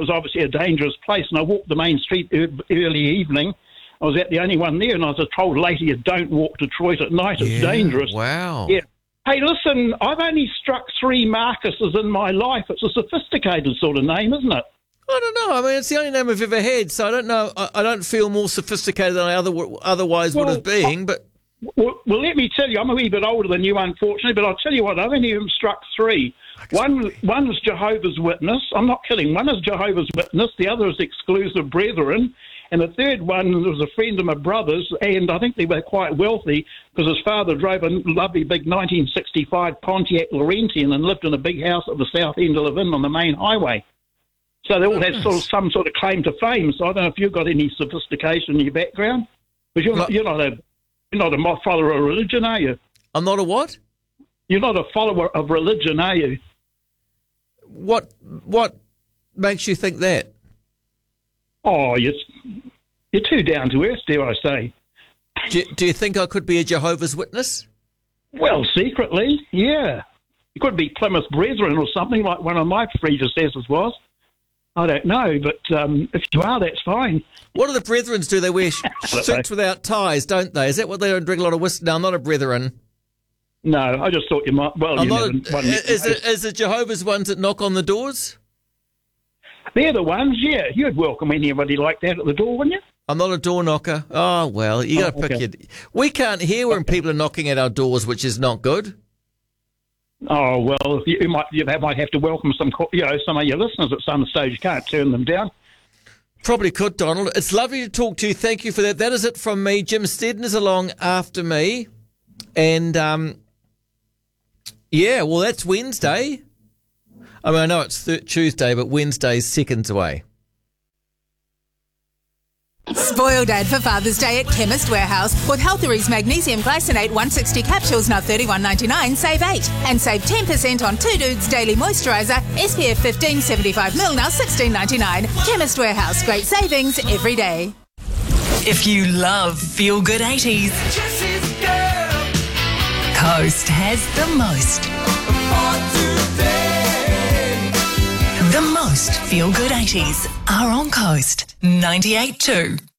was obviously a dangerous place, and I walked the main street early evening. I was the only one there, and I was told later, you don't walk Detroit at night, it's dangerous. Wow. Yeah. Hey, listen, I've only struck 3 Marcuses in my life. It's a sophisticated sort of name, isn't it? I don't know. I mean, it's the only name I've ever had, so I don't know. I don't feel more sophisticated than I otherwise would have been, but... Well, let me tell you, I'm a wee bit older than you, unfortunately, but I'll tell you what, I've only even struck 3. One was Jehovah's Witness. I'm not kidding. One is Jehovah's Witness. The other is Exclusive Brethren. And the third one was a friend of my brother's, and I think they were quite wealthy because his father drove a lovely big 1965 Pontiac Laurentian and lived in a big house at the south end of Levin on the main highway. So they all had some sort of claim to fame. So I don't know if you've got any sophistication in your background. Because you're not a follower of religion, are you? I'm not a what? You're not a follower of religion, are you? What makes you think that? Oh, you're too down to earth, dare I say. Do you think I could be a Jehovah's Witness? Well, secretly, yeah. You could be Plymouth Brethren or something like one of my predecessors was. I don't know, but if you are, that's fine. What do the Brethrens do? They wear suits without ties, don't they? Is that what they do? Drink a lot of whiskey? No, I'm not a Brethren. No, I just thought you might. Well, is the Jehovah's ones that knock on the doors? They're the ones, yeah. You'd welcome anybody like that at the door, wouldn't you? I'm not a door knocker. Oh, well, you got to pick your... We can't hear when people are knocking at our doors, which is not good. Oh, well, you might have to welcome some of your listeners at some stage. You can't turn them down. Probably could, Donald. It's lovely to talk to you. Thank you for that. That is it from me. Jim Steddon is along after me. And, well, that's Wednesday. I mean, I know it's Tuesday, but Wednesday's seconds away. Spoil Dad for Father's Day at Chemist Warehouse with Healthery's Magnesium Glycinate 160 capsules, now $31.99, save 8. And save 10% on Two Dudes Daily Moisturiser, SPF 15 75ml, now $16.99. Chemist Warehouse, great savings every day. If you love Feel Good 80s, Coast has the most. The most Feel Good 80s are on Coast 98.2.